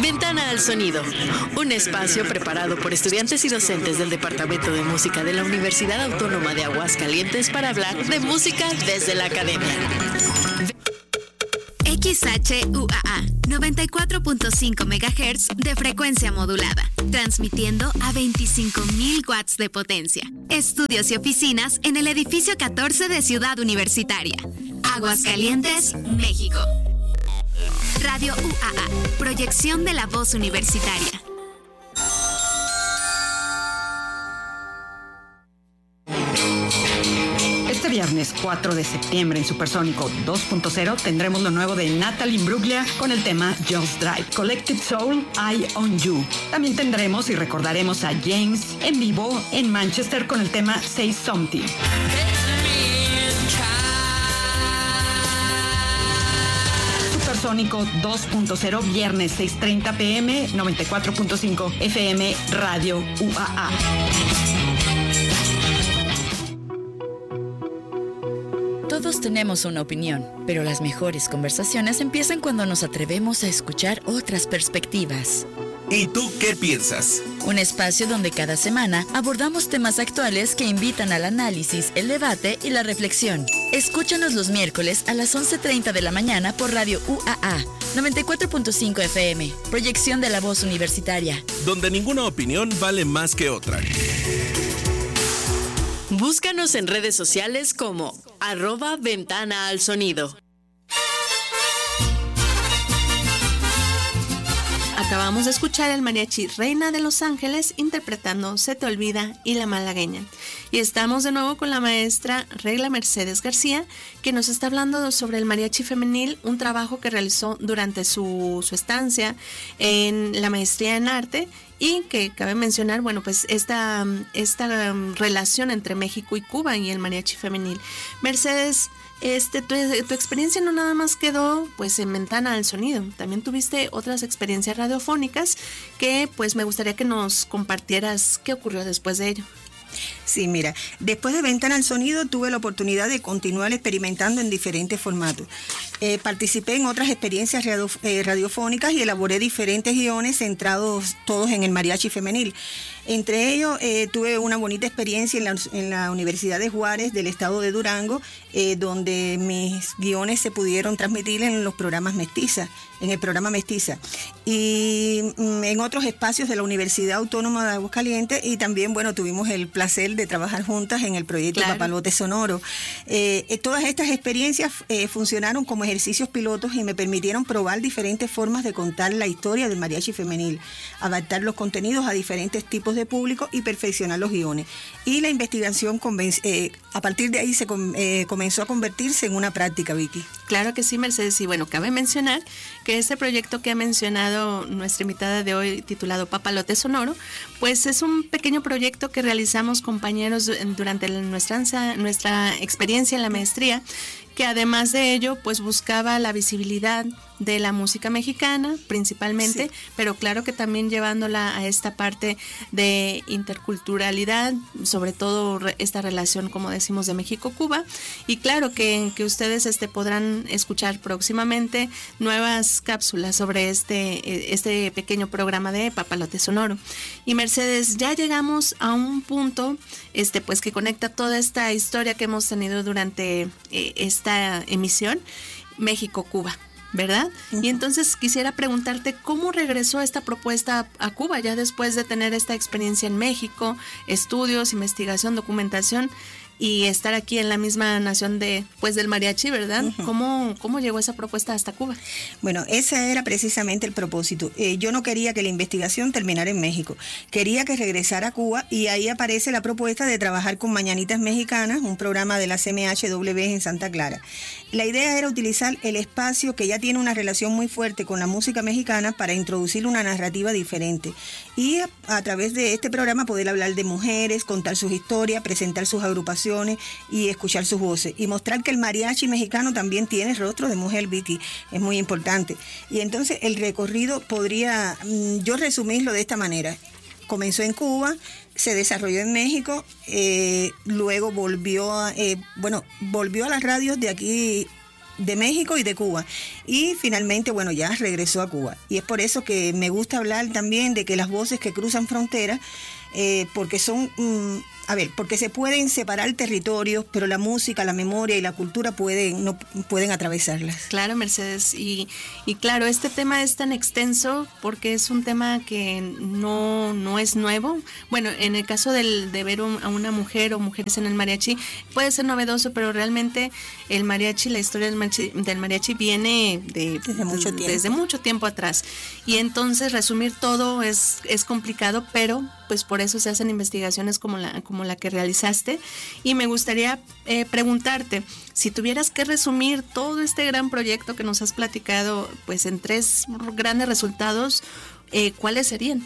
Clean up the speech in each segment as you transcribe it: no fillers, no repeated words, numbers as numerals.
Ventana al Sonido, un espacio preparado por estudiantes y docentes del Departamento de Música de la Universidad Autónoma de Aguascalientes para hablar de música desde la academia. XHUAA 94.5 MHz de frecuencia modulada, transmitiendo a 25,000 watts de potencia. Estudios y oficinas en el edificio 14 de Ciudad Universitaria, Aguascalientes, México. Radio UAA, proyección de la voz universitaria. Este viernes 4 de septiembre en Supersónico 2.0 tendremos lo nuevo de Natalie Imbruglia con el tema Just Drive, Collective Soul, Eye on You. También tendremos y recordaremos a James en vivo en Manchester con el tema Say Something. Supersónico 2.0, viernes 6:30 p.m., 94.5 FM, Radio UAA. Todos tenemos una opinión, pero las mejores conversaciones empiezan cuando nos atrevemos a escuchar otras perspectivas. ¿Y tú qué piensas? Un espacio donde cada semana abordamos temas actuales que invitan al análisis, el debate y la reflexión. Escúchanos los miércoles a las 11:30 de la mañana por Radio UAA 94.5 FM, proyección de la voz universitaria. Donde ninguna opinión vale más que otra. Búscanos en redes sociales como @Ventana al Sonido. Acabamos de escuchar el mariachi Reina de Los Ángeles interpretando Se Te Olvida y La Malagueña. Y estamos de nuevo con la maestra Regla Mercedes García, que nos está hablando sobre el mariachi femenil, un trabajo que realizó durante su estancia en la maestría en arte, y que cabe mencionar, bueno, pues esta relación entre México y Cuba y el mariachi femenil. Mercedes, tu experiencia no nada más quedó pues en Ventana al Sonido, también tuviste otras experiencias radiofónicas que pues me gustaría que nos compartieras qué ocurrió después de ello. Sí, mira, después de Ventana al Sonido tuve la oportunidad de continuar experimentando en diferentes formatos. Participé en otras experiencias radiofónicas y elaboré diferentes guiones centrados todos en el mariachi femenil. Entre ellos tuve una bonita experiencia en la Universidad de Juárez del estado de Durango, donde mis guiones se pudieron transmitir en los programas Mestiza, en el programa Mestiza, y en otros espacios de la Universidad Autónoma de Aguascalientes, y también, bueno, tuvimos el placer de trabajar juntas en el proyecto Claro. Papalote Sonoro. Todas estas experiencias funcionaron como ejercicios pilotos y me permitieron probar diferentes formas de contar la historia del mariachi femenil, adaptar los contenidos a diferentes tipos de público y perfeccionar los guiones. Y la investigación a partir de ahí se comenzó a convertirse en una práctica, Vicky. Claro que sí, Mercedes, y bueno, cabe mencionar que este proyecto que ha mencionado nuestra invitada de hoy, titulado Papalote Sonoro, pues es un pequeño proyecto que realizamos compañeros durante nuestra experiencia en la maestría, que además de ello pues buscaba la visibilidad de la música mexicana principalmente, sí, pero claro que también llevándola a esta parte de interculturalidad, sobre todo esta relación, como decimos, de México-Cuba, y claro que ustedes podrán escuchar próximamente nuevas cápsulas sobre este pequeño programa de Papalote Sonoro. Y Mercedes, ya llegamos a un punto pues que conecta toda esta historia que hemos tenido durante esta emisión, México-Cuba, ¿verdad? Uh-huh. Y entonces quisiera preguntarte cómo regresó esta propuesta a Cuba ya después de tener esta experiencia en México, estudios, investigación, documentación, y estar aquí en la misma nación del mariachi, ¿verdad? Uh-huh. ¿Cómo llegó esa propuesta hasta Cuba? Bueno, ese era precisamente el propósito. Yo no quería que la investigación terminara en México. Quería que regresara a Cuba, y ahí aparece la propuesta de trabajar con Mañanitas Mexicanas, un programa de la CMHW en Santa Clara. La idea era utilizar el espacio que ya tiene una relación muy fuerte con la música mexicana para introducir una narrativa diferente. Y a través de este programa poder hablar de mujeres, contar sus historias, presentar sus agrupaciones y escuchar sus voces. Y mostrar que el mariachi mexicano también tiene rostro de mujer, Vicky. Es muy importante. Y entonces el recorrido podría yo resumirlo de esta manera. Comenzó en Cuba, se desarrolló en México, luego volvió a las radios de aquí de México y de Cuba. Y finalmente, bueno, ya regresó a Cuba. Y es por eso que me gusta hablar también de que las voces que cruzan fronteras, porque son... porque se pueden separar territorios, pero la música, la memoria y la cultura pueden atravesarlas. Claro, Mercedes, y claro, este tema es tan extenso porque es un tema que no es nuevo. Bueno, en el caso de ver a una mujer o mujeres en el mariachi, puede ser novedoso, pero realmente el mariachi, la historia del mariachi viene desde mucho tiempo atrás. Y entonces resumir todo es complicado, pero pues por eso se hacen investigaciones como la que realizaste. Y me gustaría preguntarte, si tuvieras que resumir todo este gran proyecto que nos has platicado, pues en 3 grandes resultados, ¿cuáles serían?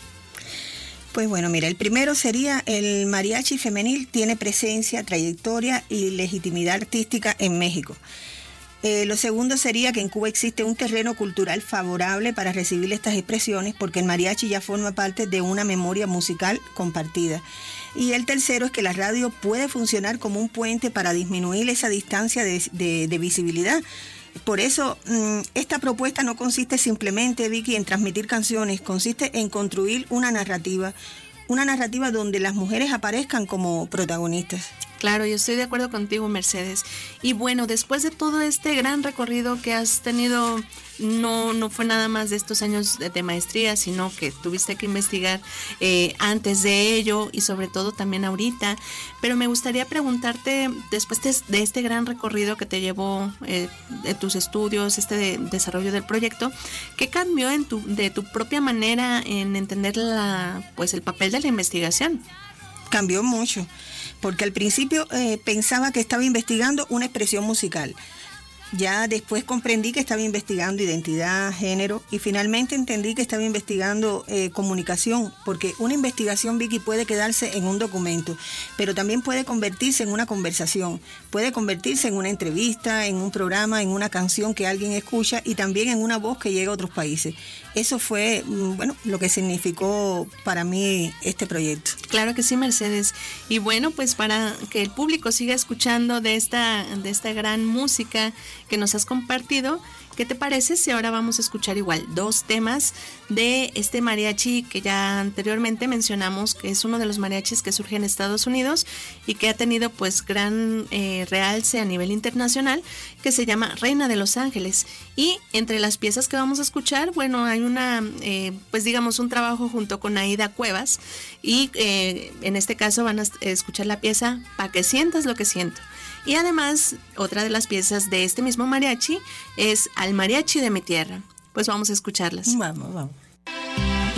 Pues bueno, mira, el primero sería el mariachi femenil tiene presencia, trayectoria y legitimidad artística en México. Lo segundo sería que en Cuba existe un terreno cultural favorable para recibir estas expresiones porque el mariachi ya forma parte de una memoria musical compartida. Y el tercero es que la radio puede funcionar como un puente para disminuir esa distancia de visibilidad. Por eso, esta propuesta no consiste simplemente, Vicky, en transmitir canciones, consiste en construir una narrativa donde las mujeres aparezcan como protagonistas. Claro, yo estoy de acuerdo contigo, Mercedes. Y bueno, después de todo este gran recorrido que has tenido, no fue nada más de estos años de maestría, sino que tuviste que investigar antes de ello y sobre todo también ahorita. Pero me gustaría preguntarte, después de este gran recorrido que te llevó de tus estudios, desarrollo del proyecto, ¿qué cambió de tu propia manera en entender el papel de la investigación? Cambió mucho, porque al principio pensaba que estaba investigando una expresión musical. Ya después comprendí que estaba investigando identidad, género y finalmente entendí que estaba investigando comunicación, porque una investigación, Vicky, puede quedarse en un documento, pero también puede convertirse en una conversación, puede convertirse en una entrevista, en un programa, en una canción que alguien escucha y también en una voz que llega a otros países. Eso fue, lo que significó para mí este proyecto. Claro que sí, Mercedes. Y bueno, pues para que el público siga escuchando de esta gran música que nos has compartido, ¿qué te parece si ahora vamos a escuchar igual 2 temas de este mariachi que ya anteriormente mencionamos, que es uno de los mariachis que surge en Estados Unidos y que ha tenido pues gran realce a nivel internacional, que se llama Reina de Los Ángeles? Y entre las piezas que vamos a escuchar, bueno, hay un trabajo junto con Aida Cuevas y en este caso van a escuchar la pieza Pa' que sientas lo que siento. Y además, otra de las piezas de este mismo mariachi es Al mariachi de mi tierra. Pues vamos a escucharlas. Vamos.